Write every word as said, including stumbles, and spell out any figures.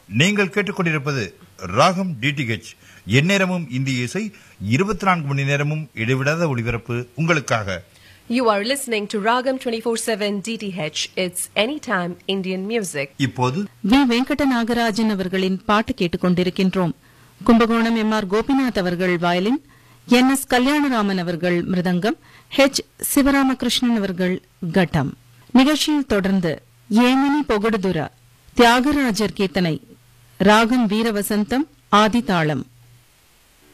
நீங்கள் கேட்டுக்கொண்டிருப்பது ராகம் டிடிஹெச். எந்நேரமும் இந்திய இசை, இருபத்தி நான்கு மணி நேரமும் இடைவிடாத ஒளிபரப்பு உங்களுக்காக. You are listening to Ragam twenty-four seven D T H. It's anytime Indian music. இப்போது வி வெங்கட நாகராஜன் அவர்களின் பாட்டு கேட்டுக்கொண்டிருக்கின்றோம். கும்பகோணம் எம் ஆர் கோபிநாத் அவர்கள் வயலின், என் எஸ் கல்யாணராமன் அவர்கள் மிருதங்கம், ஹெச் சிவராமகிருஷ்ணன் அவர்கள் கட்டம். நிகழ்ச்சியில் தொடர்ந்து ஏமனி பொகடுதுரா தியாகராஜர் கீர்த்தனை, ராகம் வீரவசந்தம், ஆதிதாளம்.